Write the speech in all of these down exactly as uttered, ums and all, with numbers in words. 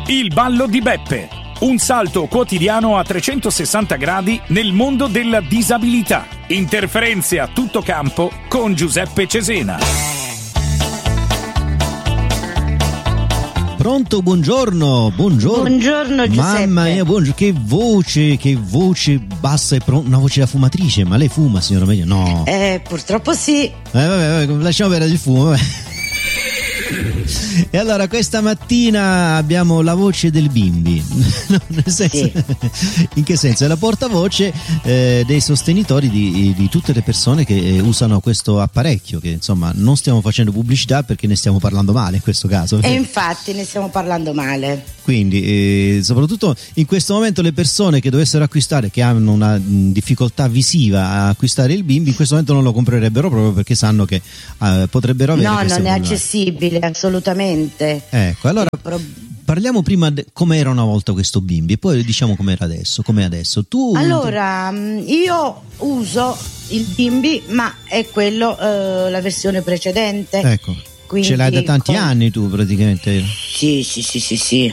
Il ballo di Beppe. Un salto quotidiano a trecentosessanta gradi nel mondo della disabilità. Interferenze a tutto campo con Giuseppe Cesena. Pronto, buongiorno, buongiorno. Buongiorno Giuseppe. Mamma mia, buongiorno, che voce, che voce bassa e pronta, una voce da fumatrice, ma lei fuma, signora Meglio? No. Eh, purtroppo sì. Eh, vabbè, vabbè, lasciamo perdere il fumo, vabbè. E allora questa mattina abbiamo la voce del bimbi. No, nel senso, Sì. In che senso? È la portavoce eh, dei sostenitori di, di tutte le persone che eh, usano questo apparecchio, che insomma non stiamo facendo pubblicità perché ne stiamo parlando male in questo caso. E infatti ne stiamo parlando male. Quindi eh, soprattutto in questo momento le persone che dovessero acquistare, che hanno una mh, difficoltà visiva a acquistare il bimbi, in questo momento non lo comprerebbero proprio perché sanno che eh, potrebbero avere No, queste non è problemi. accessibile assolutamente. Ecco, allora Il pro- parliamo prima de- com'era una volta questo bimbi e poi diciamo com'era adesso, com'è adesso. Tu Allora, mh, io uso il bimbi, ma è quello, eh, la versione precedente. ecco, Quindi ce l'hai da tanti con- anni tu praticamente. Sì, sì, sì, sì, sì.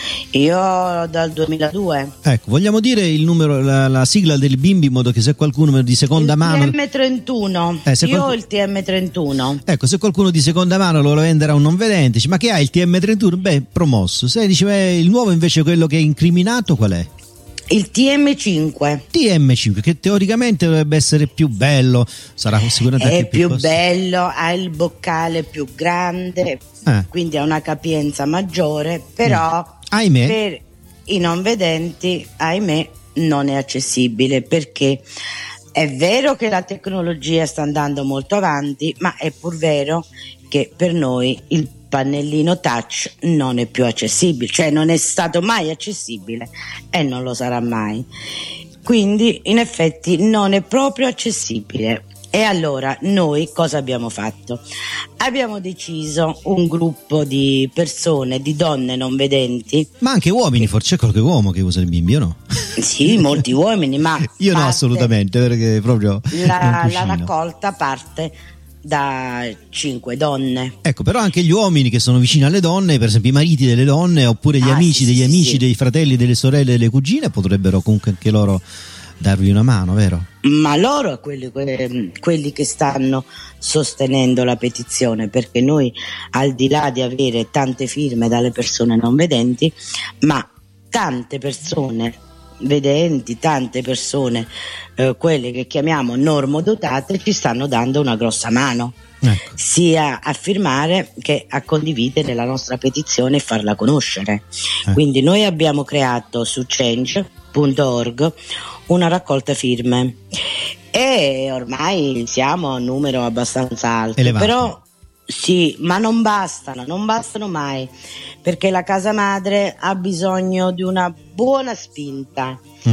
Io dal duemiladue. Ecco, vogliamo dire il numero, la, la sigla del bimbi in modo che se qualcuno di seconda il mano T M trentuno. Eh, se Io qualcu- ho il T M trentuno. Ecco, se qualcuno di seconda mano lo venderà a un non vedente, dice, ma che ha il T M trentuno? Beh, promosso. Se dice, beh, il nuovo invece quello che è incriminato qual è? Il T M cinque. T M cinque, che teoricamente dovrebbe essere più bello, sarà sicuramente È anche più costoso. bello, ha il boccale più grande, Eh. quindi ha una capienza maggiore, però Ahimè. per i non vedenti, ahimè, non è accessibile, perché è vero che la tecnologia sta andando molto avanti, ma è pur vero che per noi il pannellino touch non è più accessibile, cioè non è stato mai accessibile e non lo sarà mai. Quindi in effetti non è proprio accessibile. E allora noi cosa abbiamo fatto? Abbiamo deciso, un gruppo di persone, di donne non vedenti, Ma anche uomini, forse c'è qualche uomo che usa il bimbi, o no? sì, molti uomini, ma Io no, parte- assolutamente, perché proprio non La, la cucino. raccolta parte da cinque donne. Ecco, però anche gli uomini che sono vicini alle donne, per esempio i mariti delle donne, oppure gli Ah, amici sì, degli sì, amici, sì. dei fratelli, delle sorelle, delle cugine, potrebbero comunque anche loro darvi una mano, vero? Ma loro quelli, que- quelli che stanno sostenendo la petizione, perché noi, al di là di avere tante firme dalle persone non vedenti, ma tante persone vedenti, tante persone, eh, quelle che chiamiamo normodotate, ci stanno dando una grossa mano, Ecco. sia a firmare che a condividere la nostra petizione e farla conoscere. Eh. Quindi noi abbiamo creato su change punto org una raccolta firme e ormai siamo a un numero abbastanza alto, Elevato. però sì, ma non bastano, non bastano mai, perché la casa madre ha bisogno di una buona spinta. Mm.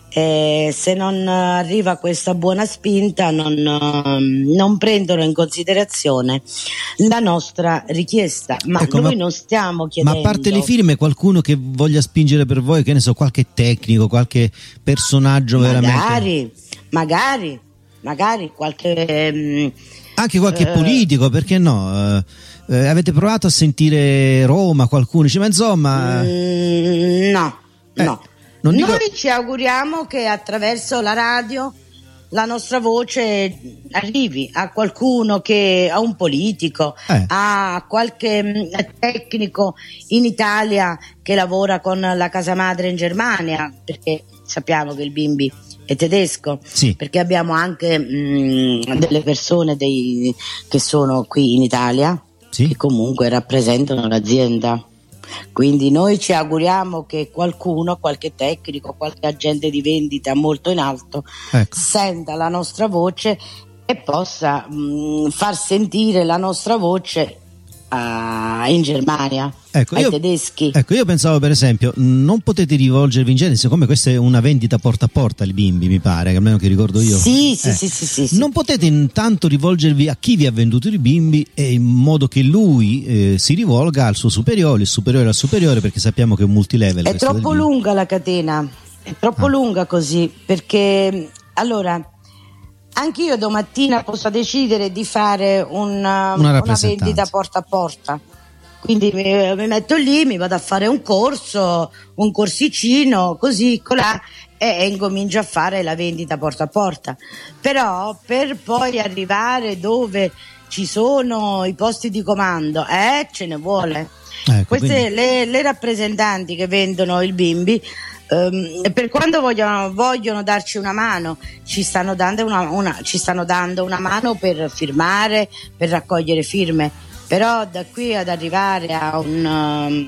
E se non arriva questa buona spinta non, non prendono in considerazione la nostra richiesta, ma Ecco, noi ma- non stiamo Ma chiedendo. a parte le firme, qualcuno che voglia spingere per voi, che ne so, qualche tecnico, qualche personaggio veramente. magari, magari, magari qualche ehm, Anche qualche eh, politico, perché no? Eh, eh, avete provato a sentire Roma, qualcuno dice, ma insomma. mm, no, Eh, no. non dico- Noi ci auguriamo che attraverso la radio la nostra voce arrivi a qualcuno, che a un politico, Eh. a qualche mm, tecnico in Italia che lavora con la casa madre in Germania, perché sappiamo che il bimbi è tedesco, Sì. perché abbiamo anche mm, delle persone dei- che sono qui in Italia, Sì. che comunque rappresentano l'azienda. Quindi noi ci auguriamo che qualcuno, qualche tecnico, qualche agente di vendita molto in alto Ecco. senta la nostra voce e possa mh, far sentire la nostra voce a- in Germania, Ecco, ai io- tedeschi. Ecco, io pensavo per esempio, non potete rivolgervi in genere, siccome questa è una vendita porta a porta il bimbi, mi pare, che almeno che ricordo io. Sì, sì, Eh, sì, sì, sì, sì. Non potete intanto rivolgervi a chi vi ha venduto il bimbi e in modo che lui eh, si rivolga al suo superiore, il superiore al superiore, perché sappiamo che è un multilevel. È questo del troppo bimbi. lunga la catena, è troppo Ah. lunga così, perché allora anch'io domattina posso decidere di fare una, una rappresentanza. vendita porta a porta, quindi mi, mi metto lì, mi vado a fare un corso, un corsicino, così, colà, e, e incomincio a fare la vendita porta a porta. Però per poi arrivare dove ci sono i posti di comando, eh, ce ne vuole. Ecco, queste quindi... le, le rappresentanti che vendono il bimbi, um, per quando vogliono, vogliono darci una mano, ci stanno dando una, una, ci stanno dando una mano per firmare, per raccogliere firme, però da qui ad arrivare a un um,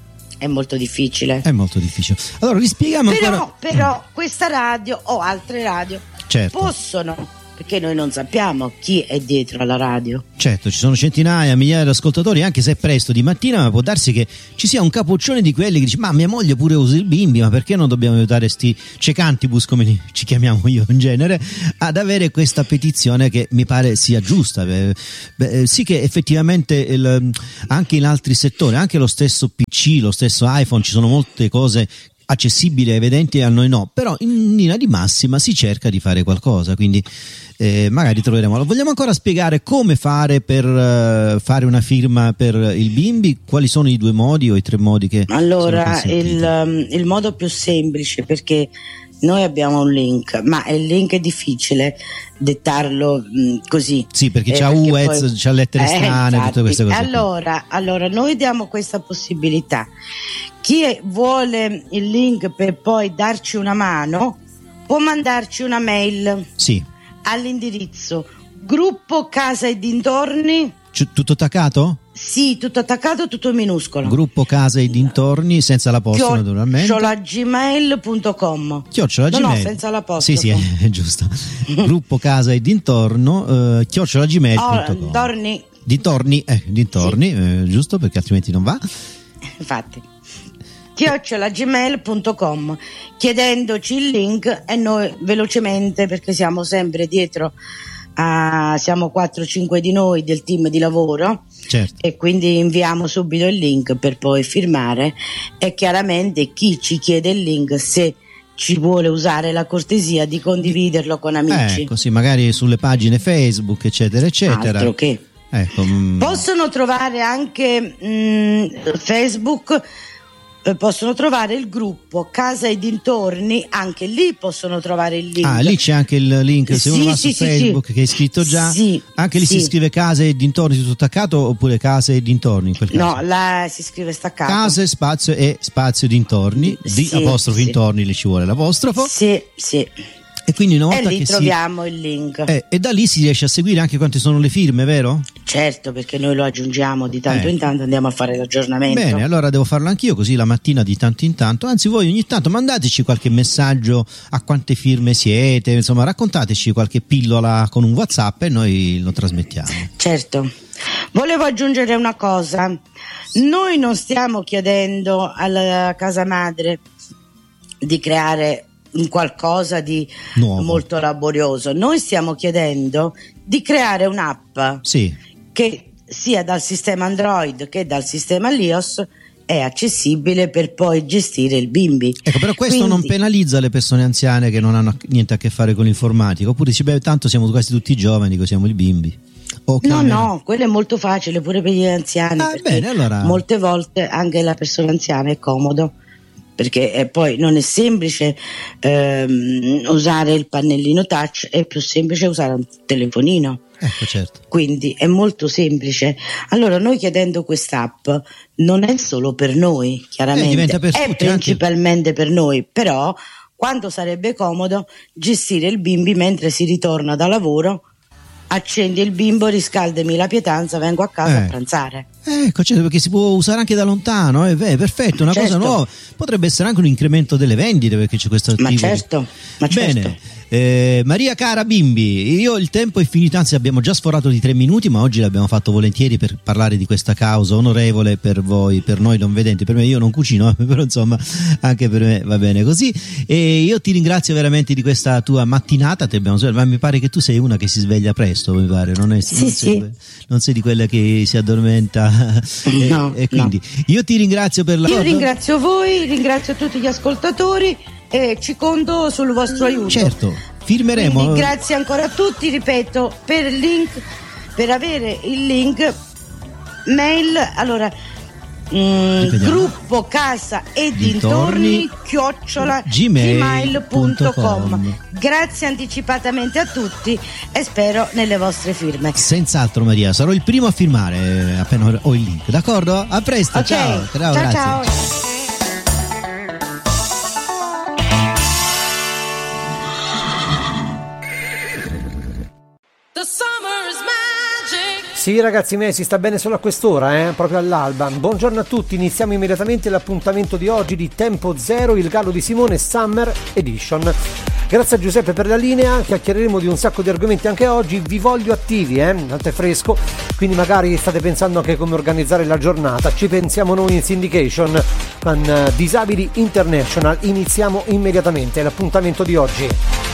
è molto difficile. È molto difficile. Allora rispieghiamo però, ancora. Però questa radio o altre radio, certo, possono, perché noi non sappiamo chi è dietro alla radio. Certo, ci sono centinaia, migliaia di ascoltatori, anche se è presto di mattina, ma può darsi che ci sia un capoccione di quelli che dice: ma mia moglie pure usa il bimbi, ma perché non dobbiamo aiutare sti cecantibus, come li, ci chiamiamo io in genere, ad avere questa petizione che mi pare sia giusta. Beh, beh, sì che effettivamente il, anche in altri settori, anche lo stesso P C, lo stesso iPhone, ci sono molte cose accessibili e evidenti, a noi no, però in linea di massima si cerca di fare qualcosa, quindi eh, magari troveremo. Vogliamo ancora spiegare come fare per uh, fare una firma per il bimbi? Quali sono i due modi o i tre modi che allora il, um, il modo più semplice, perché noi abbiamo un link, ma il link è difficile dettarlo mh, così. Sì, perché eh, c'ha U E Z, poi... c'ha lettere eh, strane, infatti, tutte queste cose. Allora, allora, noi diamo questa possibilità. Chi è, vuole il link per poi darci una mano, può mandarci una mail, sì, all'indirizzo gruppo casa e dintorni. C- tutto attaccato? Sì, tutto attaccato, tutto minuscolo. Gruppo casa e dintorni, senza la posta, naturalmente. chiocciola gmail punto com. Chiocciola no, Gmail. no, senza la posta. Sì, sì, è, è giusto. Gruppo casa e dintorno, eh, chiocciola gmail punto com. Oh, Dorni. Dintorni, eh, dintorni, sì. eh, giusto, perché altrimenti non va. Infatti. chiocciola gmail punto com, chiedendoci il link, e noi velocemente, perché siamo sempre dietro a, siamo quattro cinque di noi del team di lavoro, certo, e quindi inviamo subito il link per poi firmare, e chiaramente chi ci chiede il link, se ci vuole usare la cortesia di condividerlo con amici, ecco, sì, magari sulle pagine Facebook eccetera eccetera. Altro che. Ecco, mm. Possono trovare anche mh, Facebook, eh, possono trovare il gruppo Casa e Dintorni, anche lì possono trovare il link. Ah, lì c'è anche il link, se sì, uno va sì, su sì, Facebook sì, che è iscritto già, sì, anche lì sì, si scrive Casa e Dintorni tutto attaccato, oppure Casa e Dintorni in quel caso? No, là si scrive staccato. Casa, spazio e spazio Dintorni, di sì, apostrofo sì. Dintorni, lì ci vuole l'apostrofo. Sì, sì. E quindi una volta e lì che troviamo si... il link. Eh, e da lì si riesce a seguire anche quante sono le firme, vero? Certo, perché noi lo aggiungiamo di tanto eh. in tanto, andiamo a fare l'aggiornamento. Bene, allora devo farlo anch'io, così la mattina di tanto in tanto. Anzi, voi ogni tanto mandateci qualche messaggio a quante firme siete, insomma raccontateci qualche pillola con un WhatsApp e noi lo trasmettiamo. Certo. Volevo aggiungere una cosa: noi non stiamo chiedendo alla casa madre di creare un qualcosa di nuovo, molto laborioso. Noi stiamo chiedendo di creare un'app, sì, che sia dal sistema Android che dal sistema iOS è accessibile per poi gestire il bimbi. Ecco, però questo Quindi, non penalizza le persone anziane che non hanno niente a che fare con l'informatica, oppure dice: beh, tanto siamo quasi tutti giovani, così siamo il bimbi. Okay. No, no, quello è molto facile pure per gli anziani, ah, bene, allora... molte volte anche la persona anziana è comodo, perché eh, poi non è semplice ehm, usare il pannellino touch, è più semplice usare un telefonino. Ecco, certo. Quindi è molto semplice. Allora noi chiedendo quest'app non è solo per noi, chiaramente, eh, per è tutti, principalmente anche... per noi, però quanto sarebbe comodo gestire il bimbi mentre si ritorna da lavoro, accendi il bimbo, riscaldami la pietanza, vengo a casa eh. a pranzare. Ecco, certo, perché si può usare anche da lontano, è eh, perfetto, una certo. cosa nuova. Potrebbe essere anche un incremento delle vendite, perché c'è questo ma tipo certo, di... ma Bene. certo. Eh, Maria cara bimbi, io il tempo è finito, anzi abbiamo già sforato di tre minuti, ma oggi l'abbiamo fatto volentieri per parlare di questa causa onorevole per voi, per noi non vedenti. Per me, io non cucino, però insomma anche per me va bene così. E io ti ringrazio veramente di questa tua mattinata, ti abbiamo, ma mi pare che tu sei una che si sveglia presto, mi pare, non, è, sì, non, sì. sei, non sei di quella che si addormenta. No, e, e quindi no. io ti ringrazio per la... Io ringrazio voi, ringrazio tutti gli ascoltatori e ci conto sul vostro aiuto. Certo, firmeremo. Quindi grazie ancora a tutti, ripeto, per il link, per avere il link mail. Allora, Mm, gruppo casa e dintorni chiocciola gmail punto com. Grazie anticipatamente a tutti e spero nelle vostre firme. Senz'altro Maria, sarò il primo a firmare appena ho il link, d'accordo? A presto, okay. ciao ciao, ciao, ciao. Sì ragazzi miei, si sta bene solo a quest'ora, eh? Proprio all'alba. Buongiorno a tutti, iniziamo immediatamente l'appuntamento di oggi di Tempo Zero, il gallo di Simone Summer Edition. Grazie a Giuseppe per la linea, chiacchiereremo di un sacco di argomenti anche oggi, vi voglio attivi, eh? Tanto è fresco, quindi magari state pensando anche come organizzare la giornata, ci pensiamo noi in Syndication con uh, Disabili International. Iniziamo immediatamente l'appuntamento di oggi.